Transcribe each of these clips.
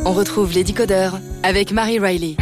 On retrouve les décodeurs avec Marie Riley.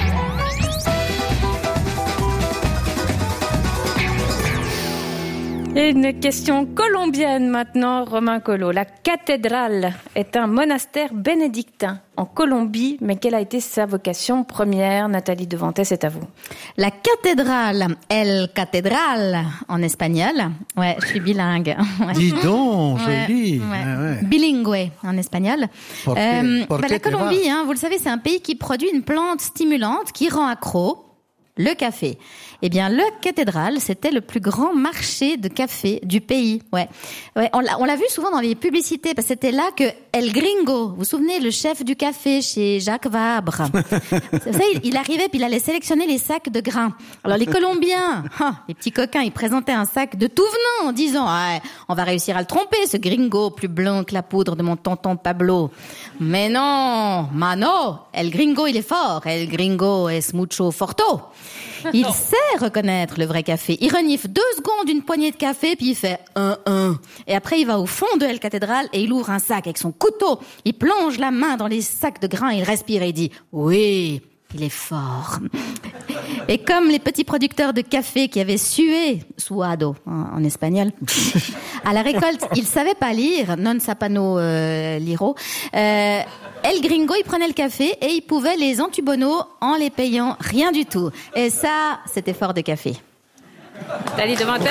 Et une question colombienne maintenant, Romain Collot. La cathédrale est un monastère bénédictin en Colombie, mais quelle a été sa vocation première? Nathalie Devantet, c'est à vous. La cathédrale, El Catedral en espagnol. Ouais, je suis bilingue. Ouais. Dis donc, Ouais, joli. ouais. Ouais. Bilingue en espagnol. La Colombie, vous le savez, c'est un pays qui produit une plante stimulante qui rend accro, le café. Eh bien, le cathédrale, c'était le plus grand marché de café du pays. Ouais, on l'a vu souvent dans les publicités, parce que c'était là que El Gringo, vous vous souvenez, le chef du café chez Jacques Vabre. Vous savez, il arrivait puis il allait sélectionner les sacs de grains. Alors les Colombiens, les petits coquins, ils présentaient un sac de tout venant en disant on va réussir à le tromper, ce Gringo plus blanc que la poudre de mon tonton Pablo. Mais non, mano, El Gringo il est fort, El Gringo es mucho forto. Il sait reconnaître le vrai café. Il renifle 2 secondes une poignée de café, puis il fait 1. Et après, il va au fond de El Catedral et il ouvre un sac avec son couteau. Il plonge la main dans les sacs de grains, il respire et il dit « Oui, il est fort ». Et comme les petits producteurs de café qui avaient sué, suado en espagnol, à la récolte, ils savaient pas lire, non sapano liro, El Gringo, il prenait le café et il pouvait les entubono en les payant rien du tout. Et ça, c'était fort de café. Nathalie Devantet.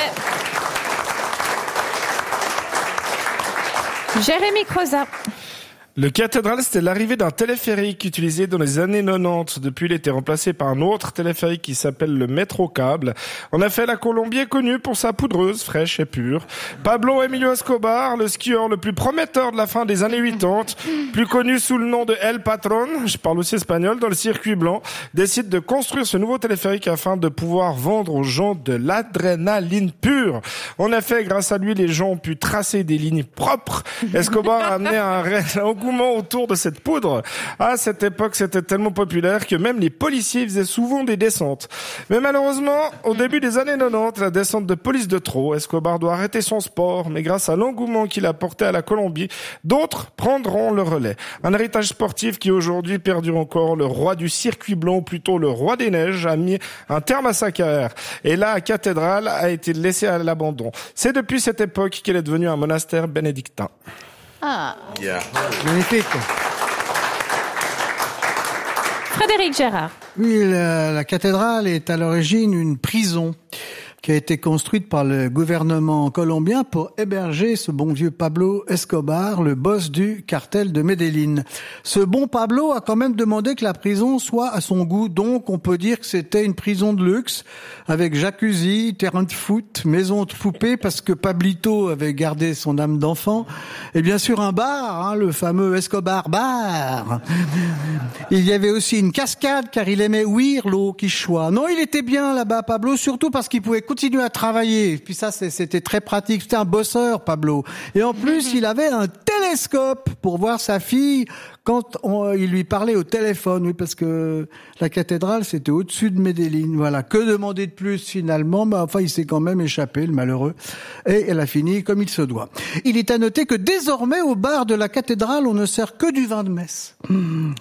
Jérémy Crozat. Le cathédrale, c'était l'arrivée d'un téléphérique utilisé dans les années 90. Depuis, il a été remplacé par un autre téléphérique qui s'appelle le métrocable. En effet, la Colombie est connue pour sa poudreuse, fraîche et pure. Pablo Emilio Escobar, le skieur le plus prometteur de la fin des années 80, plus connu sous le nom de El Patron, je parle aussi espagnol, dans le circuit blanc, décide de construire ce nouveau téléphérique afin de pouvoir vendre aux gens de l'adrénaline pure. En effet, grâce à lui, les gens ont pu tracer des lignes propres. Escobar a amené un réel engouement autour de cette poudre. À cette époque, c'était tellement populaire que même les policiers faisaient souvent des descentes. Mais malheureusement, au début des années 90, la descente de police de trop, Escobar doit arrêter son sport, mais grâce à l'engouement qu'il a porté à la Colombie, d'autres prendront le relais. Un héritage sportif qui aujourd'hui perdure encore. Le roi du circuit blanc, ou plutôt le roi des neiges, a mis un terme à sa carrière. Et là, la cathédrale a été laissée à l'abandon. C'est depuis cette époque qu'elle est devenue un monastère bénédictin. Yeah. Magnifique. Frédéric Gérard. Oui, la cathédrale est à l'origine une prison qui a été construite par le gouvernement colombien pour héberger ce bon vieux Pablo Escobar, le boss du cartel de Medellín. Ce bon Pablo a quand même demandé que la prison soit à son goût, donc on peut dire que c'était une prison de luxe, avec jacuzzi, terrain de foot, maison de poupée, parce que Pablito avait gardé son âme d'enfant, et bien sûr un bar, le fameux Escobar Bar. Il y avait aussi une cascade, car il aimait ouïr l'eau qui choit. Non, il était bien là-bas, Pablo, surtout parce qu'il pouvait continuer à travailler. Puis ça, c'était très pratique. C'était un bosseur, Pablo. Et en plus, il avait un télescope pour voir sa fille quand il lui parlait au téléphone. Oui, parce que la cathédrale, c'était au-dessus de Medellín. Voilà. Que demander de plus, finalement? Enfin, il s'est quand même échappé, le malheureux. Et elle a fini comme il se doit. Il est à noter que désormais, au bar de la cathédrale, on ne sert que du vin de messe. On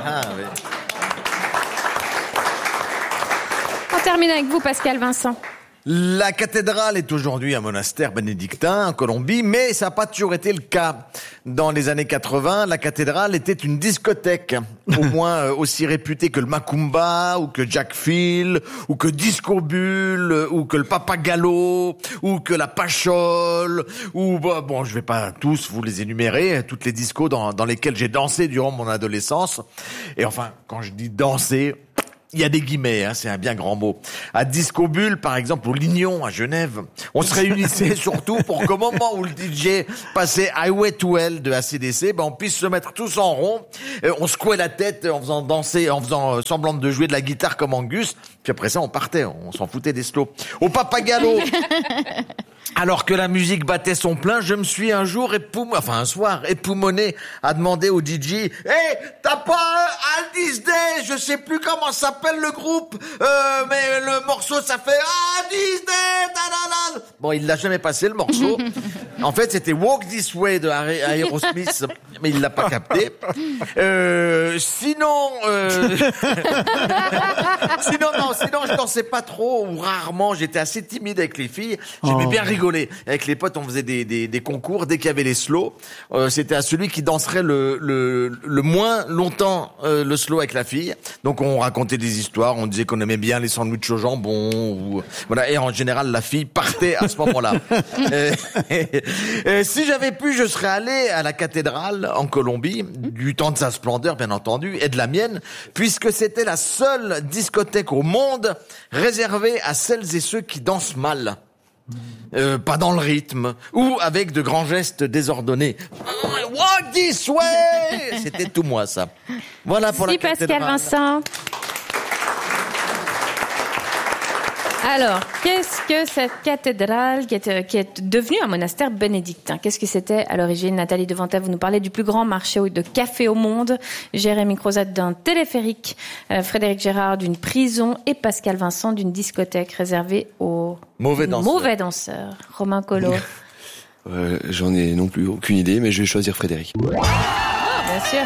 termine avec vous, Pascal Vincent. La cathédrale est aujourd'hui un monastère bénédictin en Colombie, mais ça n'a pas toujours été le cas. Dans les années 80, la cathédrale était une discothèque, au moins aussi réputée que le Macumba, ou que Jack Phil, ou que Disco Bull, ou que le Papagallo, ou que la Pachole, ou bon, je vais pas tous vous les énumérer, toutes les discos dans lesquelles j'ai dansé durant mon adolescence. Et enfin, quand je dis danser, il y a des guillemets, c'est un bien grand mot. À Disco Bull, par exemple, au Lignon, à Genève, on se réunissait surtout pour qu'au moment où le DJ passait Highway to Hell de AC/DC, on puisse se mettre tous en rond. On secouait la tête en faisant danser, en faisant semblant de jouer de la guitare comme Angus. Puis après ça, on partait, on s'en foutait des slows. Au Papagallo, alors que la musique battait son plein, je me suis un soir époumoné à demander au DJ, hey, t'as pas All This Day, je sais plus comment s'appelle le groupe, mais le morceau ça fait All This Day, ta-da-da. Bon, il l'a jamais passé le morceau. En fait, c'était Walk This Way de Aerosmith, mais il l'a pas capté. Sinon, je dansais pas trop ou rarement. J'étais assez timide avec les filles. J'aimais bien rigoler. Avec les potes, on faisait des concours. Dès qu'il y avait les slows, c'était à celui qui danserait le moins longtemps le slow avec la fille. Donc on racontait des histoires. On disait qu'on aimait bien les sandwichs au jambon. Voilà. Et en général, la fille partait à ce moment-là. Si j'avais pu, je serais allé à la cathédrale en Colombie, du temps de sa splendeur, bien entendu, et de la mienne, puisque c'était la seule discothèque au monde réservée à celles et ceux qui dansent mal. Pas dans le rythme, ou avec de grands gestes désordonnés. Walk this way! C'était tout moi, ça. Voilà pour la cathédrale. Pascal Vincent. Alors, qu'est-ce que cette cathédrale qui est devenue un monastère bénédictin? Qu'est-ce que c'était à l'origine? Nathalie Devantet, vous nous parlez du plus grand marché de café au monde, Jérémy Crozat d'un téléphérique, Frédéric Gérard d'une prison et Pascal Vincent d'une discothèque réservée aux mauvais danseurs. Romain Collot. J'en ai non plus aucune idée, mais je vais choisir Frédéric. Ah, bien sûr.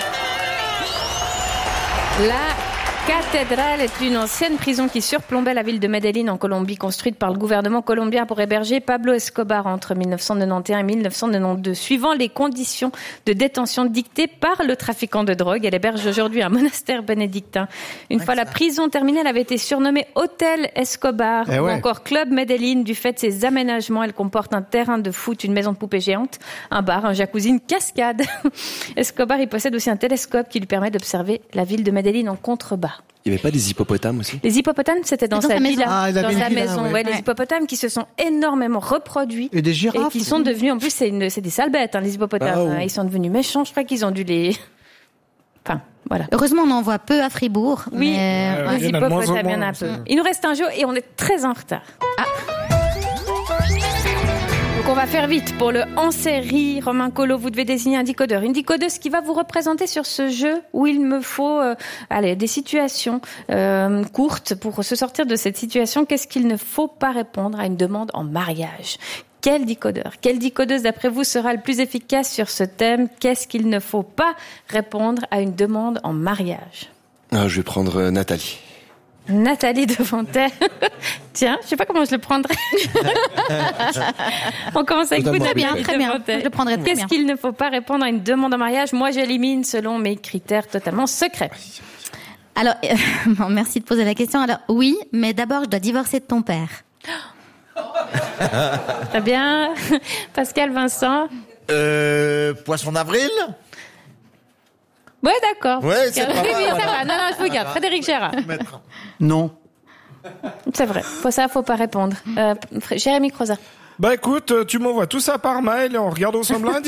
La cathédrale est une ancienne prison qui surplombait la ville de Medellín en Colombie, construite par le gouvernement colombien pour héberger Pablo Escobar entre 1991 et 1992. Suivant les conditions de détention dictées par le trafiquant de drogue, elle héberge aujourd'hui un monastère bénédictin. Une fois la prison terminée, elle avait été surnommée Hôtel Escobar ou encore Club Medellín du fait de ses aménagements. Elle comporte un terrain de foot, une maison de poupée géante, un bar, un jacuzzi, une cascade. Escobar, il possède aussi un télescope qui lui permet d'observer la ville de Medellín en contrebas. Il n'y avait pas des hippopotames aussi? Les hippopotames, c'était dans sa villa. Dans sa maison. Ouais, les hippopotames qui se sont énormément reproduits. Et des girafes. Et qui sont devenus, en plus, c'est des sales bêtes, les hippopotames. Ils sont devenus méchants. Je crois qu'ils ont dû les... Enfin, voilà. Heureusement, on en voit peu à Fribourg. Oui, mais... les hippopotames, il y en a peu. Il nous reste un jeu et on est très en retard. Donc on va faire vite. Pour le en série, Romain Collot, vous devez désigner un décodeur. Une décodeuse qui va vous représenter sur ce jeu où il me faut des situations courtes pour se sortir de cette situation. Qu'est-ce qu'il ne faut pas répondre à une demande en mariage? Quel décodeur, quelle décodeuse d'après vous sera le plus efficace sur ce thème? Qu'est-ce qu'il ne faut pas répondre à une demande en mariage? Je vais prendre Nathalie. Nathalie Devantet. Tiens, je sais pas comment je le prendrais. On commence avec vous, très bien. Je le prendrai très bien. Qu'est-ce qu'il ne faut pas répondre à une demande en mariage? Moi, j'élimine selon mes critères totalement secrets. Alors, merci de poser la question. Alors, oui, mais d'abord, je dois divorcer de ton père. Très bien. Pascal Vincent. Poisson d'avril? Ouais, d'accord. Ouais, c'est pas mal. Oui, ça va. Non, je vous garde. Frédéric Gérard. Non. C'est vrai. Faut pas répondre. Jérémy Crozat. Bah écoute, tu m'envoies tout ça par mail et on regarde ensemble lundi.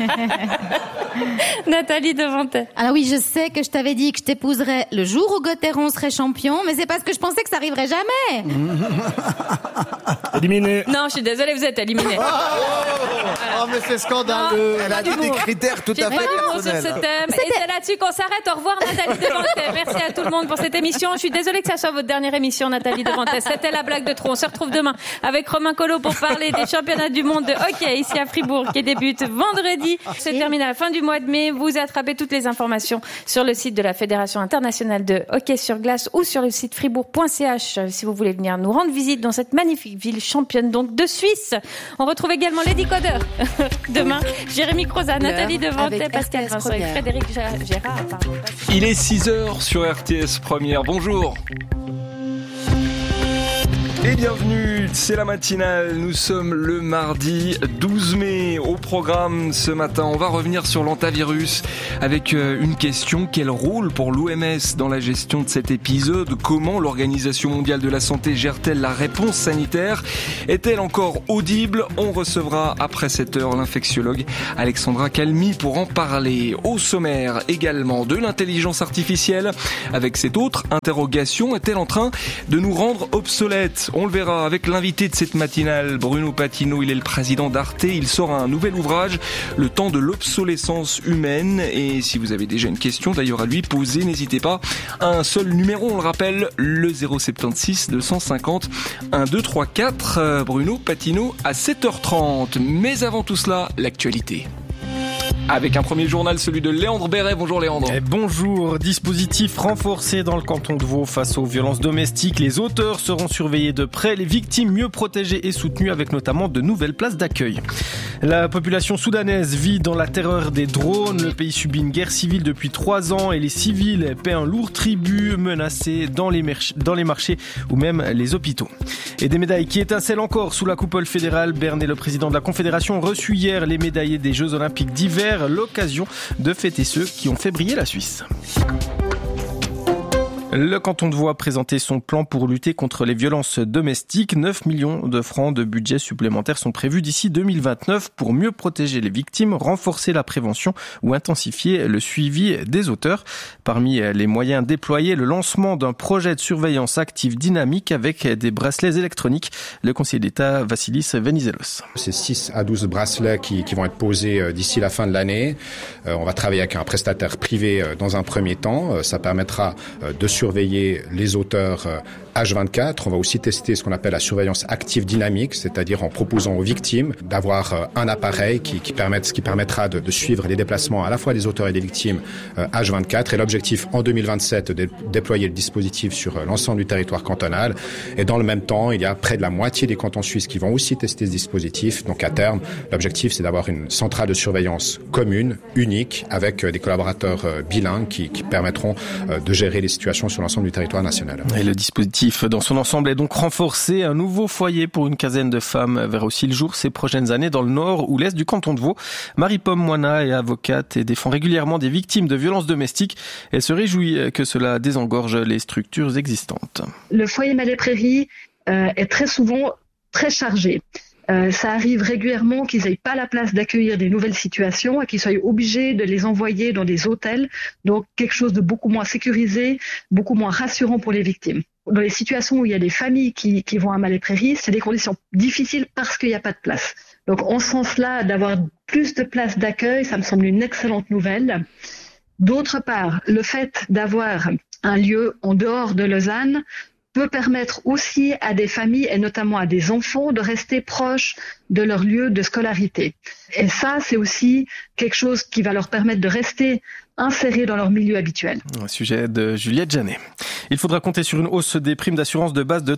Nathalie Devantet. Alors oui, je sais que je t'avais dit que je t'épouserais le jour où Gauthieron serait champion, mais c'est parce que je pensais que ça arriverait jamais. Éliminé. Non, je suis désolée, vous êtes éliminé. Oh, mais c'est scandaleux. Elle a dit des critères tout à fait personnels. Sur ce thème. Et c'est là-dessus qu'on s'arrête. Au revoir, Nathalie Devantet. Merci à tout le monde pour cette émission. Je suis désolée que ça soit votre dernière émission, Nathalie Devantet. C'était la blague de trop. On se retrouve demain avec Romain Collot pour parler des championnats du monde de hockey ici à Fribourg qui débute vendredi. Se termine à la fin du mois de mai. Vous attrapez toutes les informations sur le site de la Fédération internationale de hockey sur glace ou sur le site fribourg.ch si vous voulez venir nous rendre visite dans cette magnifique ville championne donc de Suisse. On retrouve également les décodeurs demain. Jérémy Crozat, Nathalie Devantet, Pascal Vincent et Frédéric Gérard. Il est 6h sur RTS Première. Bonjour. Et bienvenue, c'est la matinale, nous sommes le mardi 12 mai. Au programme ce matin, on va revenir sur l'hantavirus avec une question. Quel rôle pour l'OMS dans la gestion de cet épisode? Comment l'Organisation mondiale de la santé gère-t-elle la réponse sanitaire? Est-elle encore audible? On recevra après cette heure l'infectiologue Alexandra Calmi pour en parler. Au sommaire également de l'intelligence artificielle avec cette autre interrogation. Est-elle en train de nous rendre obsolètes? virus. On le verra avec l'invité de cette matinale, Bruno Patino. Il est le président d'Arte. Il sort un nouvel ouvrage, Le temps de l'obsolescence humaine. Et si vous avez déjà une question d'ailleurs à lui poser, n'hésitez pas. Un seul numéro, on le rappelle, le 076 250 1234. Bruno Patino à 7h30. Mais avant tout cela, l'actualité. Avec un premier journal, celui de Léandre Béret. Bonjour Léandre. Bonjour. Dispositif renforcé dans le canton de Vaud face aux violences domestiques. Les auteurs seront surveillés de près, les victimes mieux protégées et soutenues avec notamment de nouvelles places d'accueil. La population soudanaise vit dans la terreur des drones. Le pays subit une guerre civile depuis 3 ans et les civils paient un lourd tribut, menacés dans les marchés ou même les hôpitaux. Et des médailles qui étincellent encore sous la coupole fédérale. Bernay, le président de la Confédération, reçu hier les médaillés des Jeux Olympiques d'hiver. L'occasion de fêter ceux qui ont fait briller la Suisse. Le canton de Vaud a présenté son plan pour lutter contre les violences domestiques. 9 millions de francs de budget supplémentaires sont prévus d'ici 2029 pour mieux protéger les victimes, renforcer la prévention ou intensifier le suivi des auteurs. Parmi les moyens déployés, le lancement d'un projet de surveillance active dynamique avec des bracelets électroniques. Le conseiller d'État Vassilis Venizelos. C'est 6 à 12 bracelets qui vont être posés d'ici la fin de l'année. On va travailler avec un prestataire privé dans un premier temps. Ça permettra de surveiller les auteurs H24. On va aussi tester ce qu'on appelle la surveillance active dynamique, c'est-à-dire en proposant aux victimes d'avoir un appareil qui permettra de suivre les déplacements à la fois des auteurs et des victimes H24. Et l'objectif en 2027 de déployer le dispositif sur l'ensemble du territoire cantonal. Et dans le même temps, il y a près de la moitié des cantons suisses qui vont aussi tester ce dispositif. Donc à terme, l'objectif c'est d'avoir une centrale de surveillance commune, unique, avec des collaborateurs bilingues qui permettront de gérer les situations sur l'ensemble du territoire national. Et le dispositif dans son ensemble est donc renforcé. Un nouveau foyer pour une quinzaine de femmes verra aussi le jour ces prochaines années dans le nord ou l'est du canton de Vaud. Marie-Pomme Moina est avocate et défend régulièrement des victimes de violences domestiques. Elle se réjouit que cela désengorge les structures existantes. Le foyer Malais-Prairies est très souvent très chargé. Ça arrive régulièrement qu'ils n'aient pas la place d'accueillir des nouvelles situations et qu'ils soient obligés de les envoyer dans des hôtels. Donc quelque chose de beaucoup moins sécurisé, beaucoup moins rassurant pour les victimes. Dans les situations où il y a des familles qui vont à Malais-Prairies, c'est des conditions difficiles parce qu'il n'y a pas de place. Donc en ce sens-là, d'avoir plus de places d'accueil, ça me semble une excellente nouvelle. D'autre part, le fait d'avoir un lieu en dehors de Lausanne peut permettre aussi à des familles et notamment à des enfants de rester proches de leur lieu de scolarité. Et ça, c'est aussi quelque chose qui va leur permettre de rester insérés dans leur milieu habituel. Un sujet de Juliette Janet. Il faudra compter sur une hausse des primes d'assurance de base de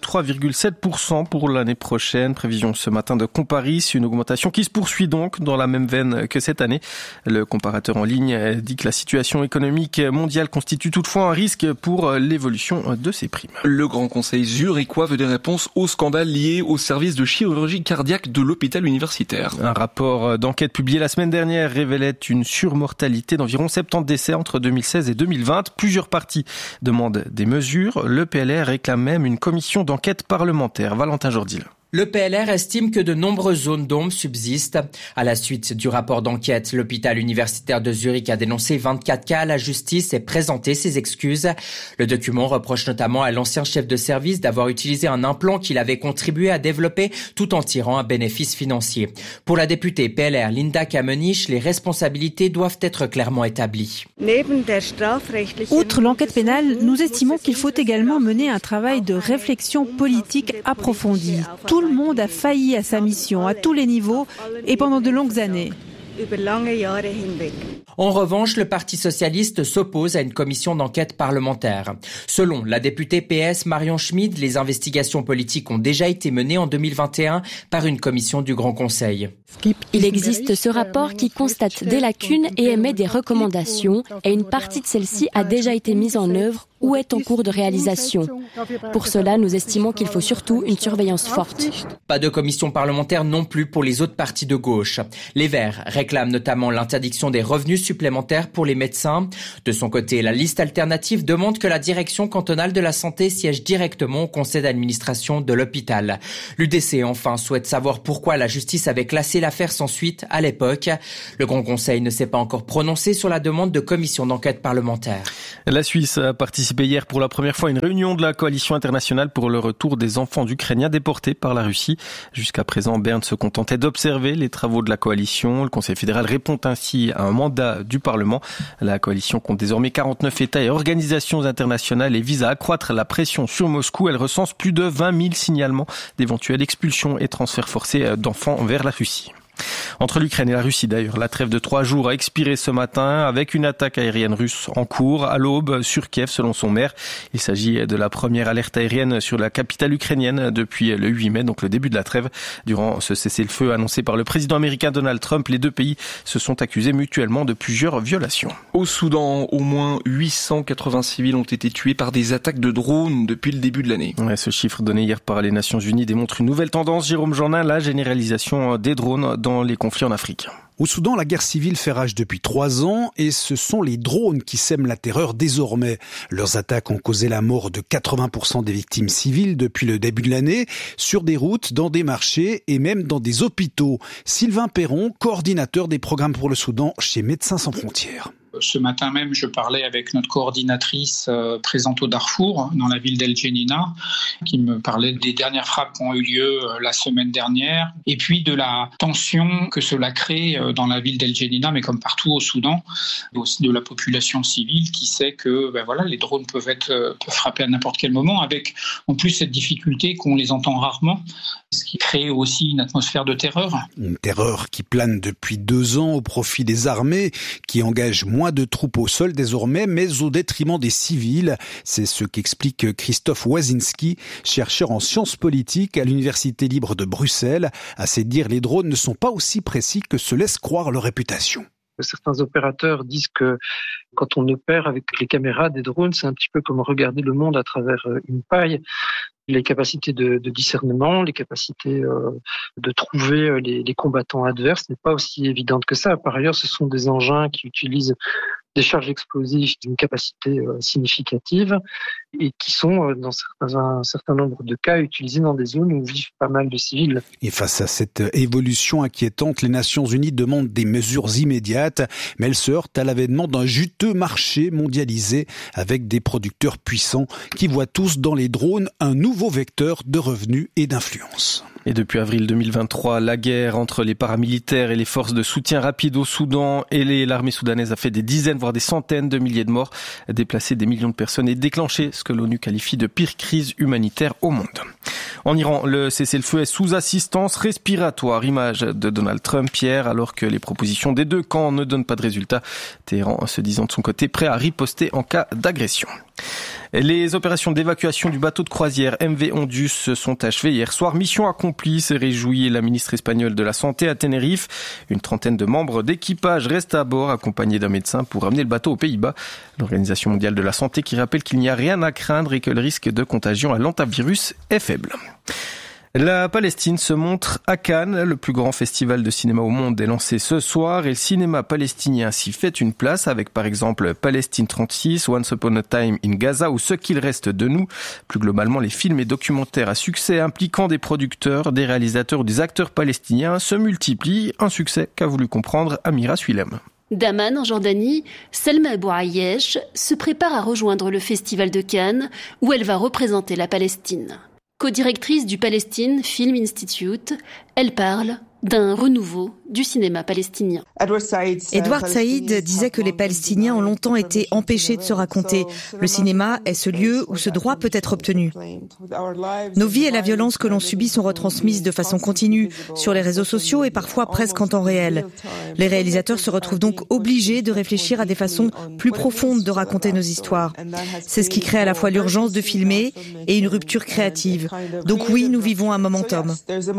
3,7% pour l'année prochaine. Prévision ce matin de Comparis, une augmentation qui se poursuit donc dans la même veine que cette année. Le comparateur en ligne dit que la situation économique mondiale constitue toutefois un risque pour l'évolution de ces primes. Le Grand Conseil zurichois veut des réponses au scandale lié au service de chirurgie cardiaque de l'hôpital universitaire. Un rapport d'enquête publié la semaine dernière révélait une surmortalité d'environ 70 décès entre 2016 et 2020. Plusieurs partis demandent des mesures. Le PLR réclame même une commission d'enquête parlementaire. Valentin Jourdil. Le PLR estime que de nombreuses zones d'ombre subsistent. À la suite du rapport d'enquête, l'hôpital universitaire de Zurich a dénoncé 24 cas à la justice et présenté ses excuses. Le document reproche notamment à l'ancien chef de service d'avoir utilisé un implant qu'il avait contribué à développer tout en tirant un bénéfice financier. Pour la députée PLR Linda Kamenich, les responsabilités doivent être clairement établies. Outre l'enquête pénale, nous estimons qu'il faut également mener un travail de réflexion politique approfondie. Tout le monde a failli à sa mission, à tous les niveaux et pendant de longues années. En revanche, le Parti socialiste s'oppose à une commission d'enquête parlementaire. Selon la députée PS Marion Schmid, les investigations politiques ont déjà été menées en 2021 par une commission du Grand Conseil. Il existe ce rapport qui constate des lacunes et émet des recommandations, et une partie de celles-ci a déjà été mise en œuvre ou est en cours de réalisation. Pour cela, nous estimons qu'il faut surtout une surveillance forte. Pas de commission parlementaire non plus pour les autres partis de gauche. Les Verts réclament notamment l'interdiction des revenus supplémentaires pour les médecins. De son côté, la liste alternative demande que la direction cantonale de la santé siège directement au conseil d'administration de l'hôpital. L'UDC, enfin, souhaite savoir pourquoi la justice avait classé laissé l'affaire sans suite à l'époque. Le Grand Conseil ne s'est pas encore prononcé sur la demande de commission d'enquête parlementaire. La Suisse a participé hier pour la première fois à une réunion de la coalition internationale pour le retour des enfants ukrainiens déportés par la Russie. Jusqu'à présent, Berne se contentait d'observer les travaux de la coalition. Le Conseil fédéral répond ainsi à un mandat du Parlement. La coalition compte désormais 49 États et organisations internationales et vise à accroître la pression sur Moscou. Elle recense plus de 20 000 signalements d'éventuelles expulsions et transferts forcés d'enfants vers la Russie. Entre l'Ukraine et la Russie d'ailleurs, la trêve de 3 jours a expiré ce matin avec une attaque aérienne russe en cours à l'aube sur Kiev selon son maire. Il s'agit de la première alerte aérienne sur la capitale ukrainienne depuis le 8 mai, donc le début de la trêve. Durant ce cessez-le-feu annoncé par le président américain Donald Trump, les deux pays se sont accusés mutuellement de plusieurs violations. Au Soudan, au moins 880 civils ont été tués par des attaques de drones depuis le début de l'année. Ouais, ce chiffre donné hier par les Nations Unies démontre une nouvelle tendance. Jérôme Jeannin, la généralisation des drones dans les conflits en Afrique. Au Soudan, la guerre civile fait rage depuis 3 ans et ce sont les drones qui sèment la terreur désormais. Leurs attaques ont causé la mort de 80% des victimes civiles depuis le début de l'année, sur des routes, dans des marchés et même dans des hôpitaux. Sylvain Perron, coordinateur des programmes pour le Soudan chez Médecins sans frontières. Ce matin même, je parlais avec notre coordinatrice présente au Darfour, dans la ville d'El Geneina, qui me parlait des dernières frappes qui ont eu lieu la semaine dernière, et puis de la tension que cela crée dans la ville d'El Geneina, mais comme partout au Soudan, et aussi de la population civile qui sait que les drones peuvent frapper à n'importe quel moment, avec en plus cette difficulté qu'on les entend rarement, ce qui crée aussi une atmosphère de terreur. Une terreur qui plane depuis 2 ans au profit des armées, qui engagent moins de troupes au sol désormais, mais au détriment des civils. C'est ce qu'explique Christophe Wazinski, chercheur en sciences politiques à l'Université libre de Bruxelles. À ses dires, les drones ne sont pas aussi précis que se laisse croire leur réputation. Certains opérateurs disent que quand on opère avec les caméras des drones, c'est un petit peu comme regarder le monde à travers une paille. Les capacités de discernement, les capacités de trouver les combattants adverses n'est pas aussi évidente que ça. Par ailleurs, ce sont des engins qui utilisent des charges explosives d'une capacité significative et qui sont, dans un certain nombre de cas, utilisés dans des zones où vivent pas mal de civils. Et face à cette évolution inquiétante, les Nations Unies demandent des mesures immédiates, mais elles se heurtent à l'avènement d'un juteux marché mondialisé avec des producteurs puissants qui voient tous dans les drones un nouveau vecteur de revenus et d'influence. Et depuis avril 2023, la guerre entre les paramilitaires et les forces de soutien rapide au Soudan et l'armée soudanaise a fait des dizaines, voire des centaines de milliers de morts, déplacé des millions de personnes et déclenché ce que l'ONU qualifie de pire crise humanitaire au monde. En Iran, le cessez-le-feu est sous assistance respiratoire, image de Donald Trump hier, alors que les propositions des deux camps ne donnent pas de résultat. Téhéran se disant de son côté prêt à riposter en cas d'agression. Les opérations d'évacuation du bateau de croisière MV Ondus se sont achevées hier soir. Mission accomplie, s'est réjouie la ministre espagnole de la Santé à Tenerife. Une trentaine de membres d'équipage restent à bord, accompagnés d'un médecin pour amener le bateau aux Pays-Bas. L'Organisation mondiale de la santé qui rappelle qu'il n'y a rien à craindre et que le risque de contagion à l'hantavirus est faible. La Palestine se montre à Cannes. Le plus grand festival de cinéma au monde est lancé ce soir et le cinéma palestinien s'y fait une place avec par exemple Palestine 36, Once Upon a Time in Gaza ou Ce qu'il reste de nous. Plus globalement, les films et documentaires à succès impliquant des producteurs, des réalisateurs ou des acteurs palestiniens se multiplient. Un succès qu'a voulu comprendre Amira Suilem. D'Amman, en Jordanie, Selma Bouayesh se prépare à rejoindre le festival de Cannes où elle va représenter la Palestine. Co-directrice du Palestine Film Institute, elle parle d'un renouveau du cinéma palestinien. Edward Said disait que les Palestiniens ont longtemps été empêchés de se raconter. Le cinéma est ce lieu où ce droit peut être obtenu. Nos vies et la violence que l'on subit sont retransmises de façon continue sur les réseaux sociaux et parfois presque en temps réel. Les réalisateurs se retrouvent donc obligés de réfléchir à des façons plus profondes de raconter nos histoires. C'est ce qui crée à la fois l'urgence de filmer et une rupture créative. Donc oui, nous vivons un momentum.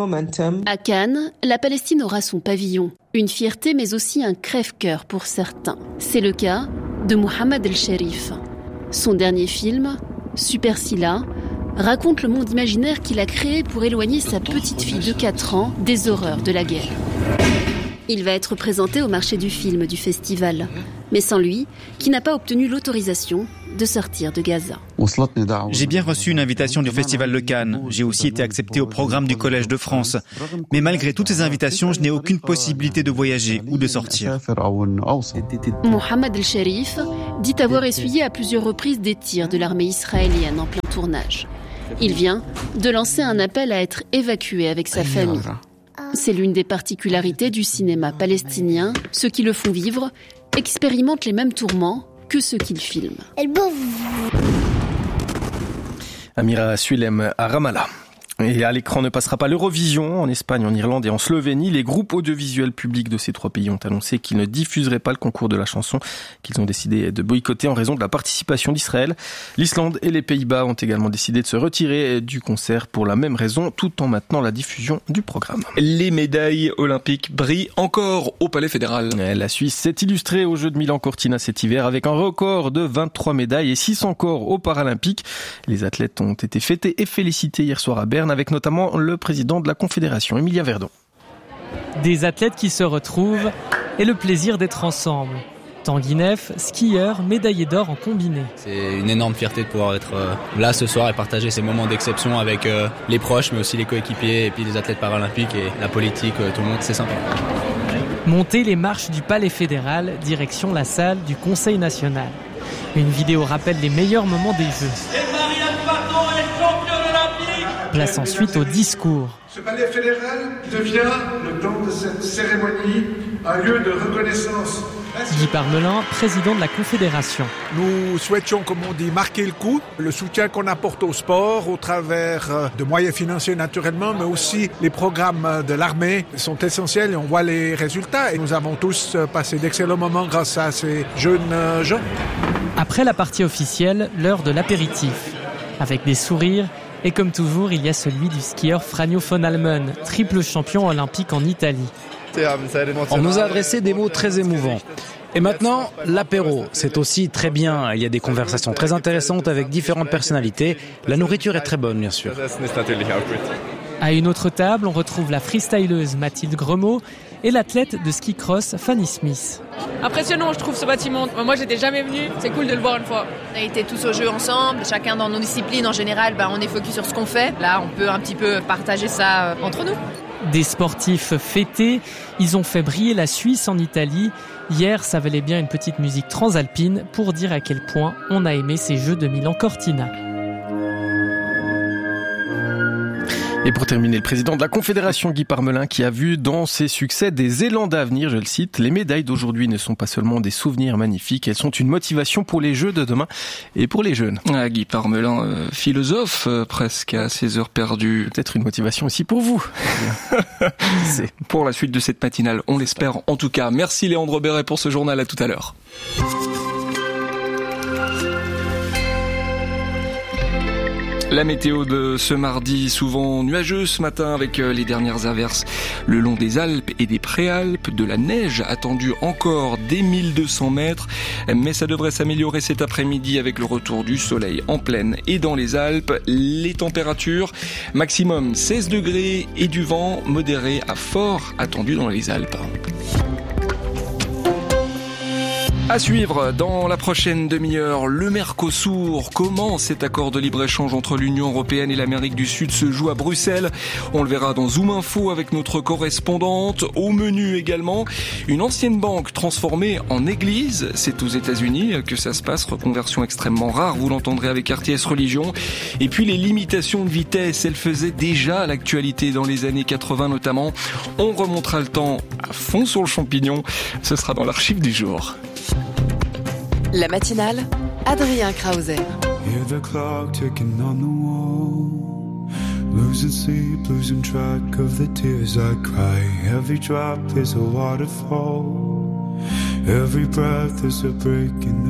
À Cannes, la Palestine aura son pavillon. Une fierté mais aussi un crève-cœur pour certains. C'est le cas de Mohamed El Sherif. Son dernier film, Super Silla, raconte le monde imaginaire qu'il a créé pour éloigner sa petite fille de 4 ans des horreurs de la guerre. Il va être présenté au marché du film du festival. mais sans lui, qui n'a pas obtenu l'autorisation de sortir de Gaza. J'ai bien reçu une invitation du Festival de Cannes. J'ai aussi été accepté au programme du Collège de France. Mais malgré toutes ces invitations, je n'ai aucune possibilité de voyager ou de sortir. Mohamed El-Sharif dit avoir essuyé à plusieurs reprises des tirs de l'armée israélienne en plein tournage. Il vient de lancer un appel à être évacué avec sa famille. C'est l'une des particularités du cinéma palestinien. Ceux qui le font vivre expérimentent les mêmes tourments que ceux qu'ils filment. Amira Suilem à Ramallah. Et à l'écran ne passera pas l'Eurovision. En Espagne, en Irlande et en Slovénie, les groupes audiovisuels publics de ces trois pays ont annoncé qu'ils ne diffuseraient pas le concours de la chanson, qu'ils ont décidé de boycotter en raison de la participation d'Israël. L'Islande et les Pays-Bas ont également décidé de se retirer du concert pour la même raison, tout en maintenant la diffusion du programme. Les médailles olympiques brillent encore au Palais fédéral. La Suisse s'est illustrée aux Jeux de Milan-Cortina cet hiver avec un record de 23 médailles et 6 encore aux Paralympiques. Les athlètes ont été fêtés et félicités hier soir à Berne, avec notamment le président de la Confédération, Emilien Verdon. Des athlètes qui se retrouvent et le plaisir d'être ensemble. Tanguy Neff, skieur, médaillé d'or en combiné. C'est une énorme fierté de pouvoir être là ce soir et partager ces moments d'exception avec les proches, mais aussi les coéquipiers et puis les athlètes paralympiques et la politique, tout le monde, c'est sympa. Monter les marches du Palais fédéral, direction la salle du Conseil national. Une vidéo rappelle les meilleurs moments des Jeux. Place ensuite au discours. Ce palais fédéral devient, le temps de cette cérémonie, un lieu de reconnaissance. Guy Parmelin, président de la Confédération. Nous souhaitions, comme on dit, marquer le coup. Le soutien qu'on apporte au sport, au travers de moyens financiers naturellement, mais aussi les programmes de l'armée sont essentiels et on voit les résultats. Et nous avons tous passé d'excellents moments grâce à ces jeunes gens. Après la partie officielle, l'heure de l'apéritif. Avec des sourires. Et comme toujours, il y a celui du skieur Franjo von Halmen, triple champion olympique en Italie. On nous a adressé des mots très émouvants. Et maintenant, l'apéro, c'est aussi très bien. Il y a des conversations très intéressantes avec différentes personnalités. La nourriture est très bonne, bien sûr. À une autre table, on retrouve la freestyleuse Mathilde Gremaud et l'athlète de ski cross Fanny Smith. Impressionnant, je trouve, ce bâtiment. Moi, j'étais jamais venue. C'est cool de le voir une fois. On a été tous au jeu ensemble, chacun dans nos disciplines. En général, on est focus sur ce qu'on fait. Là, on peut un petit peu partager ça entre nous. Des sportifs fêtés, ils ont fait briller la Suisse en Italie. Hier, ça valait bien une petite musique transalpine pour dire à quel point on a aimé ces Jeux de Milan-Cortina. Et pour terminer, le président de la Confédération, Guy Parmelin, qui a vu dans ses succès des élans d'avenir, je le cite, les médailles d'aujourd'hui ne sont pas seulement des souvenirs magnifiques, elles sont une motivation pour les Jeux de demain et pour les jeunes. Guy Parmelin, philosophe presque à ses heures perdues. Peut-être une motivation aussi pour vous. C'est pour la suite de cette matinale, on l'espère en tout cas. Merci Léandre Béret pour ce journal, à tout à l'heure. La météo de ce mardi, souvent nuageuse ce matin avec les dernières averses le long des Alpes et des Préalpes, de la neige attendue encore dès 1200 mètres, mais ça devrait s'améliorer cet après-midi avec le retour du soleil en plaine et dans les Alpes. Les températures maximum 16 degrés et du vent modéré à fort attendu dans les Alpes. À suivre dans la prochaine demi-heure, le Mercosur. Comment cet accord de libre-échange entre l'Union européenne et l'Amérique du Sud se joue à Bruxelles? On le verra dans Zoom Info avec notre correspondante. Au menu également, une ancienne banque transformée en église. C'est aux États-Unis que ça se passe, reconversion extrêmement rare, vous l'entendrez avec RTS Religion. Et puis les limitations de vitesse, elles faisaient déjà l'actualité dans les années 80 notamment. On remontera le temps à fond sur le champignon. Ce sera dans l'archive du jour. La matinale, Adrien Krauser. Hear the clock ticking on the wall. Losing sleep, losing track of the tears I cry. Every drop is a waterfall. Every breath is a break in the